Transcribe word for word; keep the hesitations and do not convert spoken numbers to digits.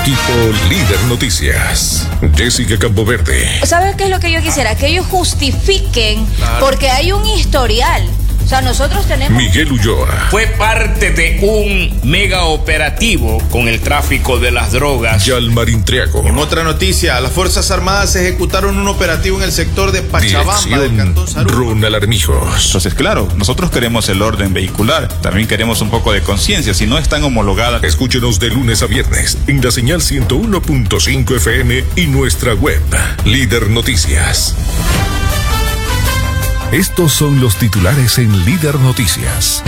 Equipo Líder Noticias. Jessica Campoverde. ¿Sabes qué es lo que yo quisiera? Que ellos justifiquen, claro, porque hay un historial. O sea, nosotros tenemos... Miguel Ulloa. Fue parte de un mega operativo con el tráfico de las drogas. Yalmarín Triago. En otra noticia, las Fuerzas Armadas ejecutaron un operativo en el sector de Pachabamba, Dirección, del Cantón Sarú. Ronald Armijos. Entonces, claro, nosotros queremos el orden vehicular. También queremos un poco de conciencia. Si no están homologadas... Escúchenos de lunes a viernes en la señal ciento uno punto cinco F M y nuestra web, Líder Noticias. Estos son los titulares en Líder Noticias.